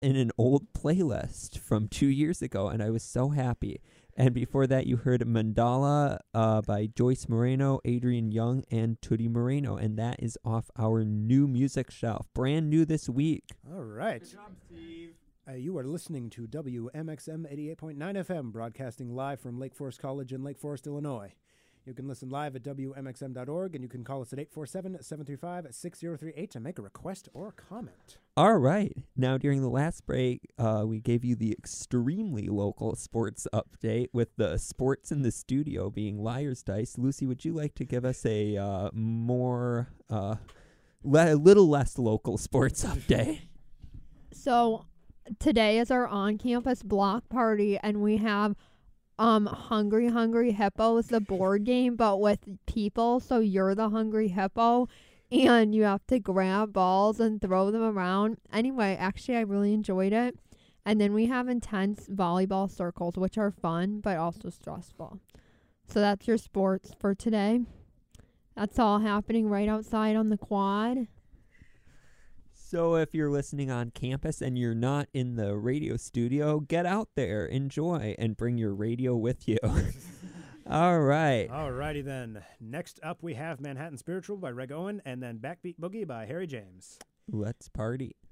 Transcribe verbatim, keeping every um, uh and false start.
in an old playlist from two years ago, and I was so happy. And before that, you heard Mandala uh, by Joyce Moreno, Adrian Young, and Tootie Moreno. And that is off our new music shelf. Brand new this week. All right. Good job, Steve. Uh, you are listening to W M X M eighty-eight point nine F M, broadcasting live from Lake Forest College in Lake Forest, Illinois. You can listen live at W M X M dot org, and you can call us at eight four seven, seven three five, six zero three eight to make a request or comment. All right. Now, during the last break, uh, we gave you the extremely local sports update with the sports in the studio being Liar's Dice. Lucy, would you like to give us a uh, more, uh, le- a little less local sports update? So today is our on-campus block party, and we have um Hungry Hungry Hippos, the board game, but with people. So you're the hungry hippo, and you have to grab balls and throw them around. Anyway, actually, I really enjoyed it. And then we have intense volleyball circles, which are fun, but also stressful. So that's your sports for today. That's all happening right outside on the quad. So if you're listening on campus and you're not in the radio studio, get out there, enjoy, and bring your radio with you. All right. All righty then. Next up, we have Manhattan Spiritual by Reg Owen, and then Backbeat Boogie by Harry James. Let's party.